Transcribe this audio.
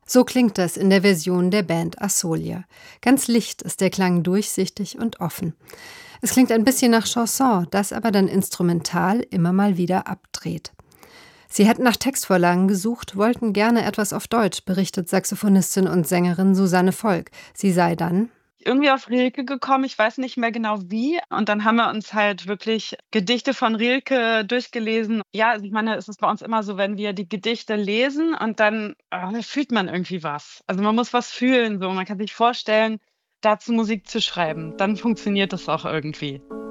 So klingt das in der Version der Band Asolia. Ganz licht ist der Klang durchsichtig und offen. Es klingt ein bisschen nach Chanson, das aber dann instrumental immer mal wieder abdreht. Sie hätten nach Textvorlagen gesucht, wollten gerne etwas auf Deutsch, berichtet Saxophonistin und Sängerin Susanne Volk. Sie sei dann Irgendwie auf Rilke gekommen, ich weiß nicht mehr genau wie. Und dann haben wir uns halt wirklich Gedichte von Rilke durchgelesen. Ja, also ich meine, es ist bei uns immer so, wenn wir die Gedichte lesen und dann fühlt man irgendwie was. Also man muss was fühlen, so. Man kann sich vorstellen, dazu Musik zu schreiben. Dann funktioniert das auch irgendwie.